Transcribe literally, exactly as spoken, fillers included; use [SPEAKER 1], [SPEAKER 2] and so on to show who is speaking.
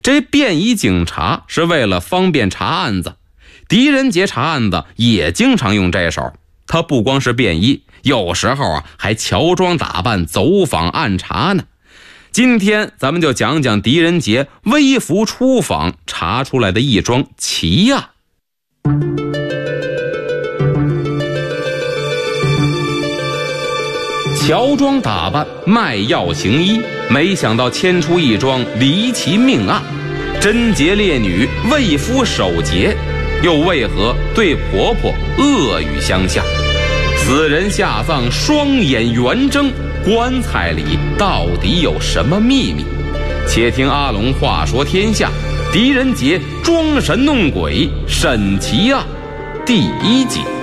[SPEAKER 1] 这便衣警察是为了方便查案子，狄仁杰查案子也经常用这手。他不光是便衣，有时候啊还乔装打扮走访暗查呢。今天咱们就讲讲狄仁杰微服出访查出来的一桩奇案。乔装打扮卖药行医，没想到牵出一桩离奇命案。贞洁烈女为夫守节，又为何对婆婆恶语相向？死人下葬双眼圆睁，棺材里到底有什么秘密？且听阿龙话说天下，狄仁杰装神弄鬼审奇案第一集。